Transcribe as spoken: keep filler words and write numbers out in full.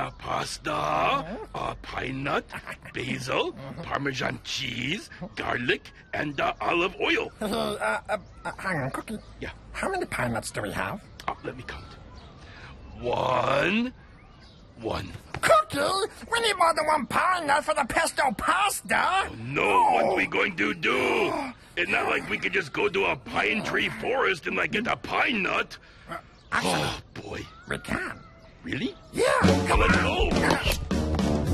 the pasta, uh, pine nut, basil, Parmesan cheese, garlic, and uh, olive oil. Hey, uh, uh, uh, hang on, Cookie. Yeah. How many pine nuts do we have? Uh, let me count. One. One. Cookie, we need more than one pine nut for the pesto pasta. Oh, no, what we going to do? It's not like we could just go to a pine tree forest and like get a pine nut. Uh, actually, Oh boy. we can. Really? Yeah. Well, let's go.